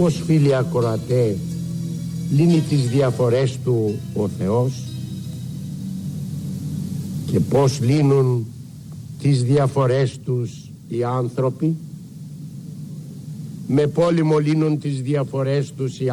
Πώς, φίλοι ακροατέ, λύνει τις διαφορές του ο Θεός και πώς λύνουν τις διαφορές τους οι άνθρωποι? Με πόλεμο λύνουν τις διαφορές τους οι